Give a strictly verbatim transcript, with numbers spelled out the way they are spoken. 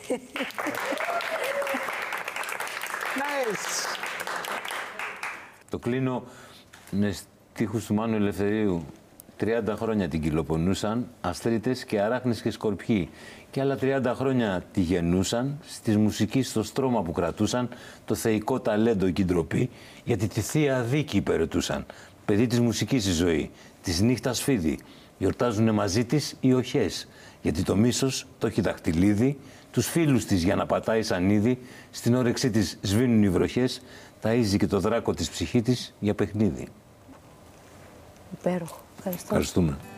Nice. Το κλείνω με στίχους του Μάνου Ελευθερίου. τριάντα χρόνια την κυλοπονούσαν, αστρίτες και αράχνες και σκορπιοί. Και άλλα τριάντα χρόνια τη γεννούσαν, στις μουσικής στο στρώμα που κρατούσαν, το θεϊκό ταλέντο και η ντροπή, γιατί τη θεία δίκη υπηρετούσαν. Παιδί της μουσικής η ζωή, της νύχτας φίδι. Γιορτάζουνε μαζί της οι οχές, γιατί το μίσος το έχει δαχτυλίδι, τους φίλους της για να πατάει σανίδι, στην όρεξή της σβήνουν οι βροχές, ταΐζει και το δράκο της ψυχή της για παιχνίδι. Υπέροχο. Ευχαριστώ. Ευχαριστούμε.